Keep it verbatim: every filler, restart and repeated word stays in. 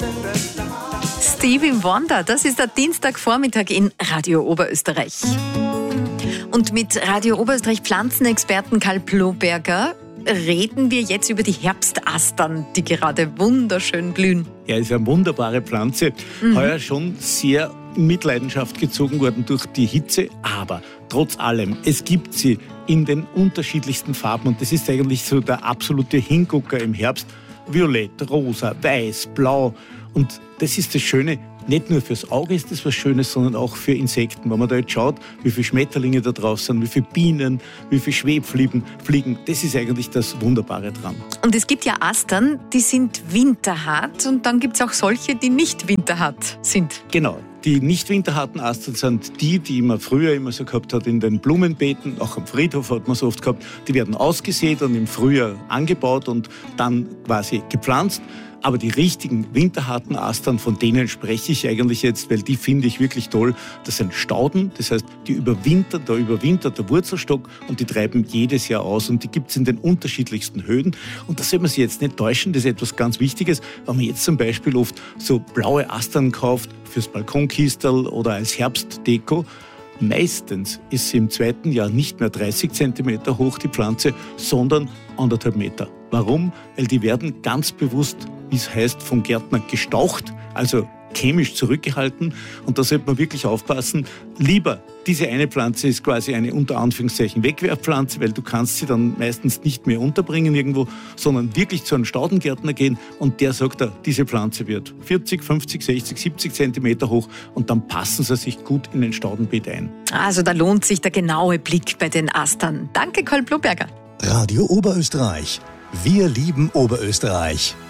Stevie Wonder, das ist der Dienstagvormittag in Radio Oberösterreich. Und mit Radio Oberösterreich Pflanzenexperten Karl Ploberger reden wir jetzt über die Herbstastern, die gerade wunderschön blühen. Ja, ist eine wunderbare Pflanze. Mhm. Heuer schon sehr in Mitleidenschaft gezogen worden durch die Hitze, aber trotz allem, es gibt sie in den unterschiedlichsten Farben und das ist eigentlich so der absolute Hingucker im Herbst. Violett, rosa, weiß, blau und das ist das Schöne. Nicht nur fürs Auge ist das was Schönes, sondern auch für Insekten. Wenn man da jetzt schaut, wie viele Schmetterlinge da drauf sind, wie viele Bienen, wie viele Schwebfliegen fliegen, das ist eigentlich das Wunderbare dran. Und es gibt ja Astern, die sind winterhart und dann gibt es auch solche, die nicht winterhart sind. Genau. Die nicht winterharten Astern sind die, die man früher immer so gehabt hat in den Blumenbeeten, auch am Friedhof hat man so oft gehabt. Die werden ausgesät und im Frühjahr angebaut und dann quasi gepflanzt. Aber die richtigen winterharten Astern, von denen spreche ich eigentlich jetzt, weil die finde ich wirklich toll. Das sind Stauden, das heißt, die überwintern, da überwintert der Wurzelstock und die treiben jedes Jahr aus. Und die gibt es in den unterschiedlichsten Höhen. Und da soll man sich jetzt nicht täuschen, das ist etwas ganz Wichtiges. Wenn man jetzt zum Beispiel oft so blaue Astern kauft fürs Balkonkistel oder als Herbstdeko, meistens ist sie im zweiten Jahr nicht mehr dreißig Zentimeter hoch, die Pflanze, sondern anderthalb Meter. Warum? Weil die werden ganz bewusst, wie es heißt, vom Gärtner gestaucht, also chemisch zurückgehalten. Und da sollte man wirklich aufpassen. Lieber, diese eine Pflanze ist quasi eine unter Anführungszeichen Wegwerfpflanze, weil du kannst sie dann meistens nicht mehr unterbringen irgendwo, sondern wirklich zu einem Staudengärtner gehen und der sagt da, diese Pflanze wird vierzig, fünfzig, sechzig, siebzig Zentimeter hoch und dann passen sie sich gut in ein Staudenbeet ein. Also da lohnt sich der genaue Blick bei den Astern. Danke, Karl Ploberger. Radio Oberösterreich. Wir lieben Oberösterreich.